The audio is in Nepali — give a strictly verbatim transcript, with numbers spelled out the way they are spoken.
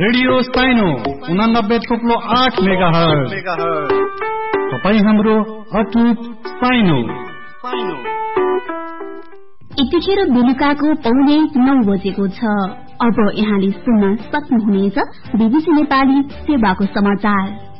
रेडियो साइनो उनानब्बे थोप्लो आठ मेगा हर्ज। तपाईँ हाम्रो अटुट साइनो। यतिखेर बेलुकाको पौने नौ बजेको छ। अब यहाँले सुन्न सक्नुहुनेछ बीबीसी नेपाली सेवाको समाचार।